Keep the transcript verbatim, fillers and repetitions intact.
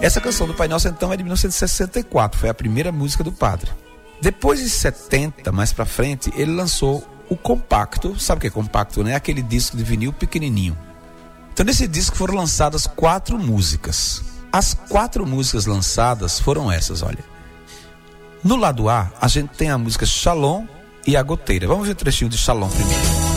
Essa canção do Pai Nosso, então, é de mil novecentos e sessenta e quatro, foi a primeira música do padre. Depois de setenta, mais pra frente, ele lançou o compacto. Sabe o que é compacto, né? Aquele disco de vinil pequenininho. Então, nesse disco foram lançadas quatro músicas. As quatro músicas lançadas foram essas, olha. No lado A, a gente tem a música Shalom e a Goteira. Vamos ver o trechinho de Shalom primeiro.